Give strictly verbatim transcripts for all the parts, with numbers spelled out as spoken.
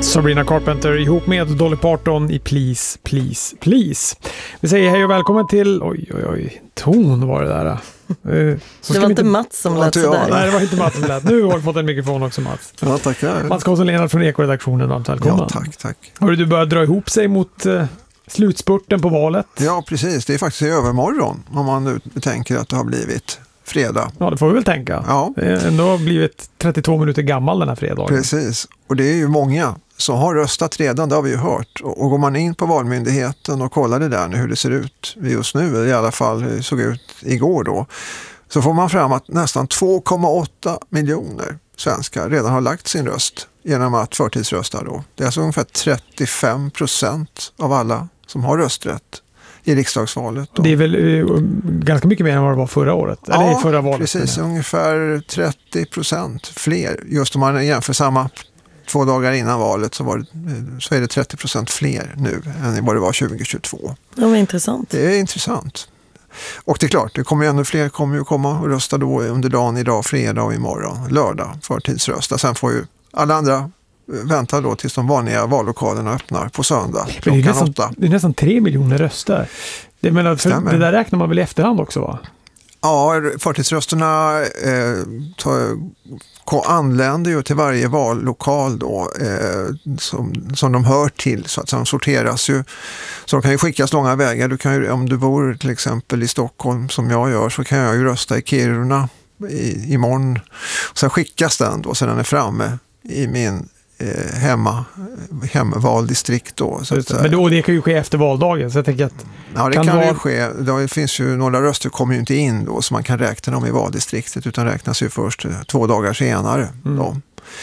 Sabrina Carpenter ihop med Dolly Parton i Please, Please, Please. Vi säger hej och välkommen till... Oj, oj, oj. Ton var det där. Så det var inte Mats som lät sådär. Nej, det var inte Mats som lät. Nu har vi fått en mikrofon också, Mats. Ja, tackar. Mats Karlsson från Eko-redaktionen. Varmt välkommen. Ja, tack, tack. Har du börjat dra ihop sig mot uh, slutspurten på valet? Ja, precis. Det är faktiskt i övermorgon om man nu tänker att det har blivit fredag. Ja, det får vi väl tänka. Ja. Det är ändå blivit trettiotvå minuter gammal den här fredagen. Precis. Och det är ju många som har röstat redan, det har vi ju hört. Och går man in på Valmyndigheten och kollar det där nu, hur det ser ut just nu, i alla fall hur det såg ut igår då, så får man fram att nästan två komma åtta miljoner svenskar redan har lagt sin röst genom att förtidsrösta då. Det är alltså ungefär trettiofem procent av alla som har rösträtt i riksdagsvalet då. Det är väl uh, ganska mycket mer än vad det var förra året? Ja, eller i förra valet, precis. Ungefär trettio procent fler. Just om man jämför samma två dagar innan valet så, var det, så är det trettio procent fler nu än vad det var tjugohundratjugotvå. Det var intressant. Det är intressant. Och det är klart, det kommer ännu fler kommer ju komma och rösta då under dagen, idag, fredag och imorgon, lördag, förtidsrösta. Sen får ju alla andra vänta då tills de vanliga vallokalerna öppnar på söndag klockan det är nästan, åtta. Det är nästan tre miljoner röster. Det, menar, för det där räknar man väl i efterhand också, va? Ja, förtidsrösterna eh, tar, anländer ju till varje vallokal då, eh, som, som de hör till, så att de sorteras ju. Så de kan ju skickas långa vägar. Du kan ju, om du bor till exempel i Stockholm som jag gör, så kan jag ju rösta i Kiruna i, imorgon. Sen skickas den då, så den är framme i min eh, hemma, hemvaldistrikt då. Så att, men då, det kan ju ske efter valdagen, så jag tänker att... Ja, det kan, kan vara... ju ske. Det finns ju några röster kommer ju inte in då, så man kan räkna dem i valdistriktet, utan räknas ju först två dagar senare mm. då.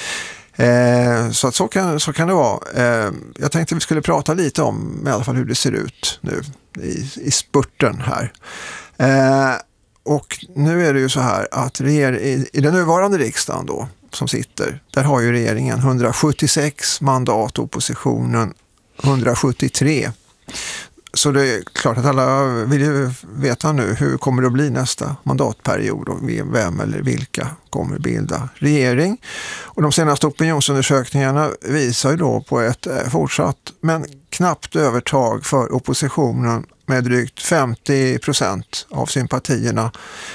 Eh, så att så kan, så kan det vara. Eh, jag tänkte vi skulle prata lite om i alla fall hur det ser ut nu i, i spurten här. Eh, och nu är det ju så här att reger, i, i den nuvarande riksdagen då, som sitter, där har ju regeringen hundrasjuttiosex mandat, oppositionen hundrasjuttiotre. Så det är klart att alla vill ju veta nu hur kommer det att bli nästa mandatperiod och vem eller vilka kommer bilda regering. Och de senaste opinionsundersökningarna visar ju då på ett fortsatt men knappt övertag för oppositionen med drygt femtio procent av sympatierna